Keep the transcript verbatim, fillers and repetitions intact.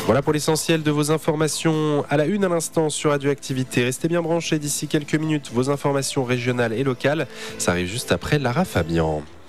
Voilà pour l'essentiel de vos informations à la une à l'instant sur Radioactivité. Restez bien branchés d'ici quelques minutes, vos informations régionales et locales. Ça arrive juste après Lara Fabian.